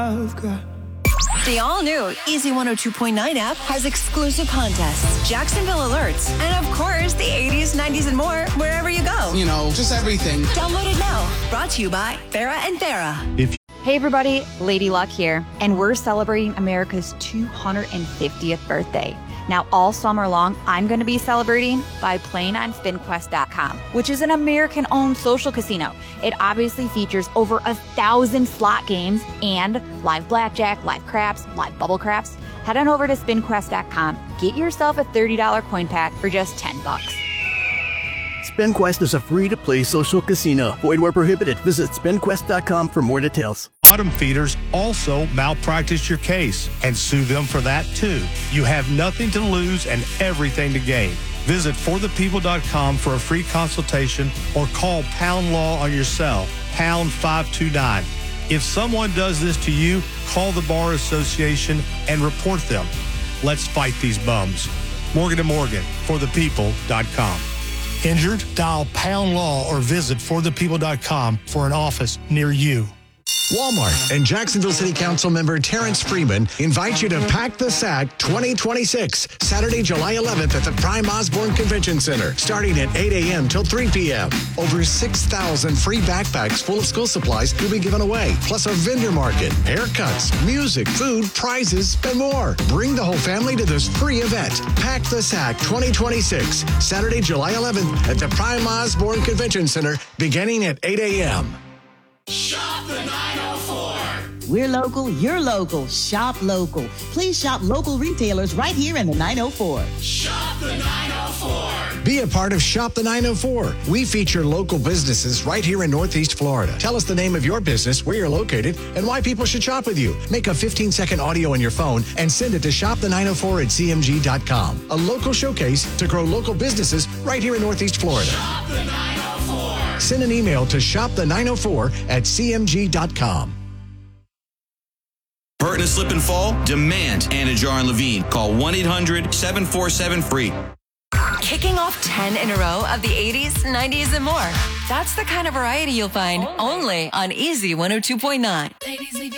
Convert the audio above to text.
I've got. The all-new Easy 102.9 app has exclusive contests, Jacksonville alerts, and of course, the 80s, 90s, and more wherever you go. You know, just everything. Download it now. Brought to you by Farrah and Farrah. Hey everybody, Lady Luck here, and we're celebrating America's 250th birthday. Now, all summer long, I'm going to be celebrating by playing on SpinQuest.com, which is an American-owned social casino. It obviously features over 1,000 slot games and live blackjack, live craps, live bubble craps. Head on over to SpinQuest.com. Get yourself a $30 coin pack for just $10. SpinQuest is a free-to-play social casino. Void where prohibited. Visit SpinQuest.com for more details. Bottom feeders also malpractice your case and sue them for that too. You have nothing to lose and everything to gain. Visit forthepeople.com for a free consultation or call Pound Law on your cell, pound 529. If someone does this to you, call the Bar Association and report them. Let's fight these bums. Morgan & Morgan, forthepeople.com. Injured? Dial Pound Law or visit forthepeople.com for an office near you. Walmart and Jacksonville City Council member Terrence Freeman invite you to Pack the Sack 2026, Saturday, July 11th at the Prime Osborne Convention Center, starting at 8 a.m. till 3 p.m. Over 6,000 free backpacks full of school supplies will be given away, plus a vendor market, haircuts, music, food, prizes, and more. Bring the whole family to this free event. Pack the Sack 2026, Saturday, July 11th at the Prime Osborne Convention Center, beginning at 8 a.m. Shop the 904. We're local, you're local. Shop local. Please shop local retailers right here in the 904. Shop the 904. Be a part of Shop the 904. We feature local businesses right here in Northeast Florida. Tell us the name of your business, where you're located, and why people should shop with you. Make a 15-second audio on your phone and send it to shopthe904@cmg.com. A local showcase to grow local businesses right here in Northeast Florida. Shop the 904. Send an email to shopthe904@cmg.com. Hurt and slip and fall? Demand Anna Jar and Levine. Call 1-800-747-FREE. Kicking off 10 in a row of the 80s, 90s, and more. That's the kind of variety you'll find only on Easy 102.9. Ladies, leave